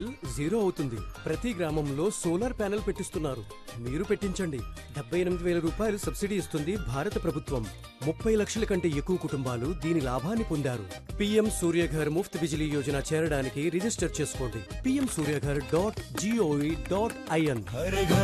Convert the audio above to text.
Zero అవుతుంది. ప్రతి గ్రామంలో సోలార్ ప్యానెల్ పెట్టిస్తున్నారు. మీరు పెట్టించండి. 78,000 రూపాయలు సబ్సిడీ ఇస్తుంది భారత ప్రభుత్వం. 30 లక్షల కంటే ఎక్కువ కుటుంబాలు దీని లాభాన్ని పొందారు. పీఎం సూర్యఘర్ ముఫ్త్ బిజిలీ యోజన చేరడానికి రిజిస్టర్ చేసుకోండి. pmsuryaghar.gov.in